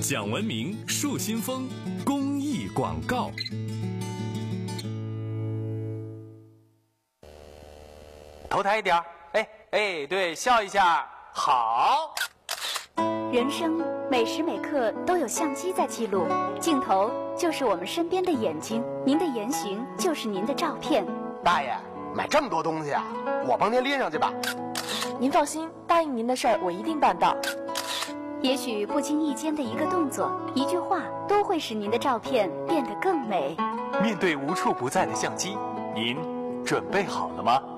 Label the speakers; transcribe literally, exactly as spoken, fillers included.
Speaker 1: 享文明树新风公益广告。
Speaker 2: 头抬一点，哎哎，对，笑一下，好。
Speaker 3: 人生每时每刻都有相机在记录，镜头就是我们身边的眼睛，您的言行就是您的照片。
Speaker 4: 大爷，买这么多东西啊，我帮您拎上去吧。
Speaker 5: 您放心，答应您的事儿我一定办到。
Speaker 3: 也许不经意间的一个动作、一句话，都会使您的照片变得更美。
Speaker 6: 面对无处不在的相机，您准备好了吗？